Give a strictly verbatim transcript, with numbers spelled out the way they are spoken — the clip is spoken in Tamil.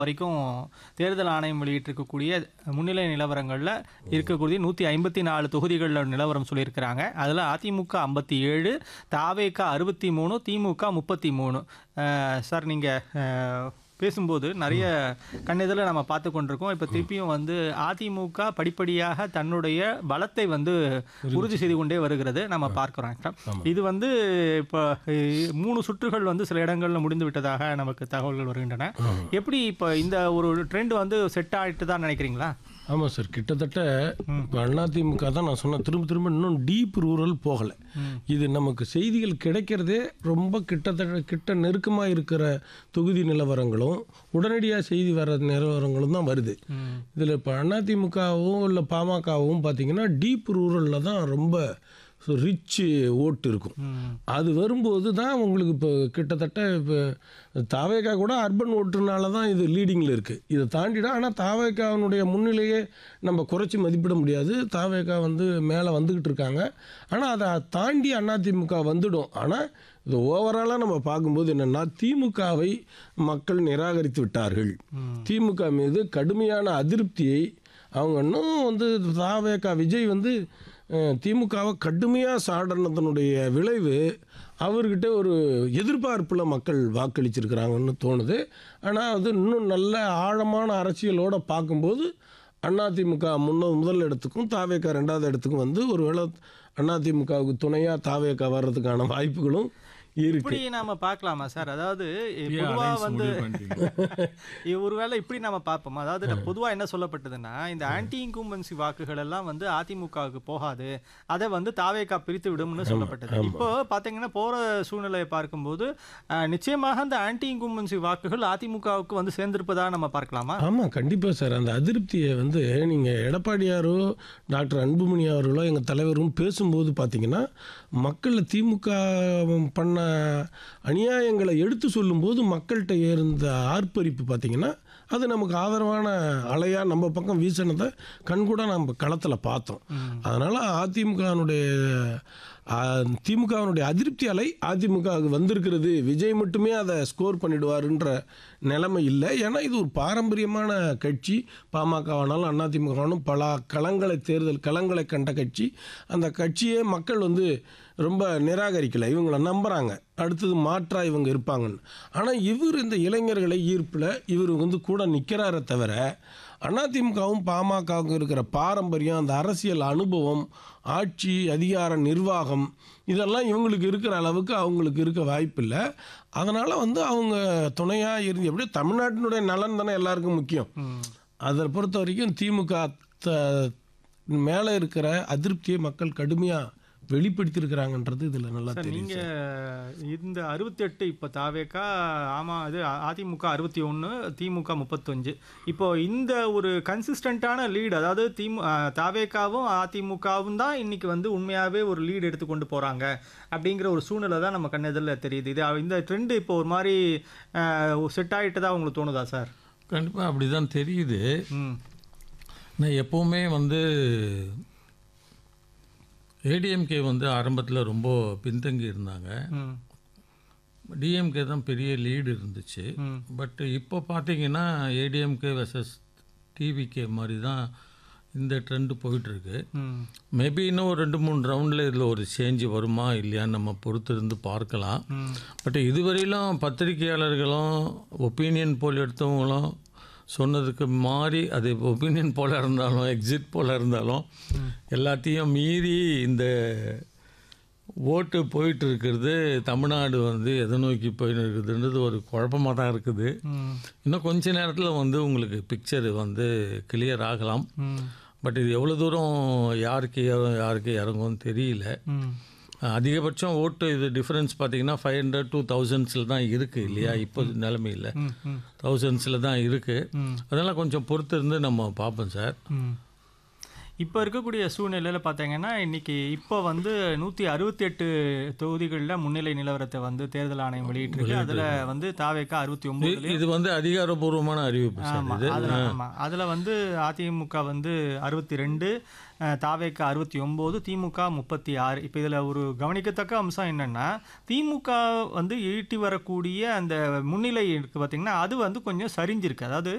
வரைக்கும் தேர்தல் ஆணையம் வெளியிட்டிருக்கக்கூடிய முன்னிலை நிலவரங்களில் இருக்கக்கூடிய நூற்றி ஐம்பத்தி நாலு தொகுதிகளில் நிலவரம் சொல்லியிருக்கிறாங்க. அதில் அதிமுக ஐம்பத்தி ஏழு, தாவேகா அறுபத்தி மூணு, திமுக முப்பத்தி மூணு. சார் நீங்கள் பேசும்போது நிறைய கண்ணெதில் நம்ம பார்த்து கொண்டிருக்கோம். இப்போ திருப்பியும் வந்து அதிமுக படிப்படியாக தன்னுடைய பலத்தை வந்து உறுதி செய்து கொண்டே வருகிறது நம்ம பார்க்குறோம். இது வந்து இப்போ மூணு சுற்றுகள் வந்து சில இடங்களில் முடிந்து விட்டதாக நமக்கு தகவல்கள் வருகின்றன. எப்படி இப்போ இந்த ஒரு ட்ரெண்ட் வந்து செட் ஆகிட்டு தான் நினைக்கிறீங்களா? ஆமாம் சார், கிட்டத்தட்ட இப்போ அதிமுக தான் நான் சொன்ன திரும்ப திரும்ப இன்னும் டீப் ரூரல் போகலை. இது நமக்கு செய்திகள் கிடைக்கிறதே ரொம்ப கிட்டத்தட்ட கிட்ட நெருக்கமாக இருக்கிற தொகுதி நிலவரங்களும் உடனடியாக செய்தி வர நிலவரங்களும் தான் வருது. இதில் இப்போ அதிமுகவும் இல்லை பாமகவும் பார்த்தீங்கன்னா டீப் ரூரலில் தான் ரொம்ப ரிச்சு ஓட்டு இருக்கும். அது வரும்போது தான் உங்களுக்கு இப்போ கிட்டத்தட்ட இப்போ தாவேகா கூட அர்பன் ஓட்டுனால தான் இது லீடிங்கில் இருக்குது. இதை தாண்டிடா ஆனால் தாவேகாவினுடைய முன்னிலையே நம்ம குறைச்சி மதிப்பிட முடியாது. தாவேகா வந்து மேலே வந்துக்கிட்டு இருக்காங்க. ஆனால் அதை தாண்டி அதிமுக வந்துடும். ஆனால் இது ஓவராலாக நம்ம பார்க்கும்போது என்னென்னா திமுகவை மக்கள் நிராகரித்து விட்டார்கள். திமுக மீது கடுமையான அதிருப்தியை அவங்க இன்னும் வந்து தாவேகா விஜய் வந்து திமுகவை கடுமையாக சாடனத்தினுடைய விளைவு அவர்கிட்ட ஒரு எதிர்பார்ப்பில் மக்கள் வாக்களிச்சிருக்கிறாங்கன்னு தோணுது. ஆனால் அது இன்னும் நல்ல ஆழமான அரசியலோடு பார்க்கும்போது அதிமுக முன்ன முதல் இடத்துக்கும் தாவேகா ரெண்டாவது இடத்துக்கும் வந்து ஒரு வேளை அதிமுகவுக்கு துணையாக தாவேகா வர்றதுக்கான வாய்ப்புகளும் இப்படி நாம பார்க்கலாமா சார்? அதாவது பொதுவா வந்து ஒருவேளை இப்படி நாம பார்ப்போம். அதாவது பொதுவா என்ன சொல்லப்பட்டதுன்னா, இந்த ஆன்டி இன்கும்பன்சி வாக்குகள் எல்லாம் வந்து அதிமுகவுக்கு போகாது, அதை வந்து தாவேகா பிரித்து விடும்னு சொல்லப்பட்டது. இப்போ பாத்தீங்கன்னா போற சூழ்நிலையை பார்க்கும்போது நிச்சயமாக அந்த ஆன்டி இன்கும்பன்சி வாக்குகள் அதிமுகவுக்கு வந்து சேர்ந்திருப்பதா நம்ம பார்க்கலாமா? ஆமா, கண்டிப்பா சார். அந்த அதிருப்தியை வந்து நீங்க எடப்பாடியாரோ டாக்டர் அன்புமணி அவர்களோ எங்க தலைவரும் பேசும்போது பாத்தீங்கன்னா மக்கள் திமுக பண்ண அநியாயங்களை எடுத்து சொல்லும்போது மக்கள்கிட்ட இருந்த ஆர்ப்பரிப்பு பார்த்தீங்கன்னா அது நமக்கு ஆதரவான அலையாக நம்ம பக்கம் வீசினதை கண்கூட நம்ம களத்தில் பார்த்தோம். அதனால் அதிமுகனுடைய திமுகவினுடைய அதிருப்தி அலை அதிமுகவுக்கு வந்திருக்கிறது. விஜய் மட்டுமே அதை ஸ்கோர் பண்ணிடுவாருன்ற நிலைமை இல்லை. ஏன்னா இது ஒரு பாரம்பரியமான கட்சி. பாமகவானாலும் அதிமுகவானும் பல களங்களை தேர்தல் களங்களை கண்ட கட்சி. அந்த கட்சியே மக்கள் வந்து ரொம்ப நிராகரிக்கலை, இவங்களை நம்புகிறாங்க, அடுத்தது மாற்றா இவங்க இருப்பாங்கன்னு. ஆனால் இவர் இந்த இளைஞர்களை ஈர்ப்பில் இவர் வந்து கூட நிற்கிறாரே தவிர அதிமுகவும் பாமகவும் இருக்கிற பாரம்பரியம், அந்த அரசியல் அனுபவம், ஆட்சி அதிகார நிர்வாகம் இதெல்லாம் இவங்களுக்கு இருக்கிற அளவுக்கு அவங்களுக்கு இருக்க வாய்ப்பில்லை. அதனால் வந்து அவங்க துணையாக இருந்து எப்படி தமிழ்நாட்டினுடைய நலன் தானே எல்லாருக்கும் முக்கியம். அதை பொறுத்த வரைக்கும் திமுக மேலே இருக்கிற அதிருப்தியை மக்கள் கடுமையாக வெளிப்படுத்தியிருக்கிறாங்கன்றது இதில் நல்லா தெரியும். நீங்கள் இந்த அறுபத்தி எட்டு இப்போ தாவேக்கா ஆமாம் இது அதிமுக அறுபத்தி ஒன்று, திமுக முப்பத்தஞ்சு. இப்போ இந்த ஒரு கன்சிஸ்டண்ட்டான லீடு, அதாவது திமு தாவேக்காவும் அதிமுகவும் தான் இன்னைக்கு வந்து உண்மையாகவே ஒரு லீடு எடுத்து கொண்டு போகிறாங்க அப்படிங்கிற ஒரு சூழ்நிலை தான் நம்ம கண்ணெதிரில் தெரியுது. இது இந்த ட்ரெண்டு இப்போ ஒரு மாதிரி செட் ஆகிட்டு தான் உங்களுக்கு தோணுதா சார்? கண்டிப்பாக அப்படி தான் தெரியுது. நான் எப்போவுமே வந்து ஏடிஎம்கே வந்து ஆரம்பத்தில் ரொம்ப பின்தங்கி இருந்தாங்க. டிஎம்கே தான் பெரிய லீடு இருந்துச்சு. பட் இப்போ பார்த்தீங்கன்னா ஏடிஎம்கே வெர்சஸ் டிவிகே மாதிரி தான் இந்த ட்ரெண்டு போயிட்டுருக்கு. மேபி இன்னும் ஒரு ரெண்டு மூணு ரவுண்டில் இதில் ஒரு சேஞ்சு வருமா இல்லையான்னு நம்ம பொறுத்திருந்து பார்க்கலாம். பட் இதுவரையிலும் பத்திரிகையாளர்களும் ஒப்பீனியன் போல் எடுத்தவங்களும் சொன்னதுக்கு மாறி, அது ஒப்பீனியன் போல இருந்தாலும் எக்ஸிட் போல இருந்தாலும் எல்லாத்தையும் மீறி இந்த ஓட்டு போயிட்டு இருக்கிறது தமிழ்நாடு வந்து எதை நோக்கி போயின்னு இருக்குதுன்றது ஒரு குழப்பமாக தான் இருக்குது. இன்னும் கொஞ்ச நேரத்தில் வந்து உங்களுக்கு பிக்சர் வந்து கிளியர் ஆகலாம். பட் இது எவ்வளோ தூரம் யாருக்கு யாருக்கு இறங்கும்னு தெரியல. அதிகபட்சம் ஓட்டு இது டிஃப்ரென்ஸ் பார்த்தீங்கன்னா ஃபைவ் ஹண்ட்ரட் டூ தௌசண்ட்ஸில் தான் இருக்குது இல்லையா? இப்போ நிலைமையில் தௌசண்ட்ஸில் தான் இருக்குது. அதெல்லாம் கொஞ்சம் பொறுத்து இருந்து நம்ம பார்ப்போம் சார். இப்போ இருக்கக்கூடிய சூழ்நிலையில் பார்த்தீங்கன்னா இன்னைக்கு இப்போ வந்து நூற்றி அறுபத்தி எட்டு தொகுதிகளில் முன்னிலை நிலவரத்தை வந்து தேர்தல் ஆணையம் வெளியிட்டிருக்கு. அதில் வந்து தாவேக்கா அறுபத்தி ஒன்பது. இது வந்து அதிகாரப்பூர்வமான அறிவிப்பு சார் ஆமாம் இது. அதில் ஆமாம் அதில் வந்து அதிமுக வந்து அறுபத்தி ரெண்டு, தாவேக்கா அறுபத்தி ஒம்பது, திமுக முப்பத்தி ஆறு. இப்போ இதில் ஒரு கவனிக்கத்தக்க அம்சம் என்னென்னா, திமுக வந்து ஈட்டி வரக்கூடிய அந்த முன்னிலை இருக்குது பார்த்திங்கன்னா, அது வந்து கொஞ்சம் சரிஞ்சிருக்கு. அதாவது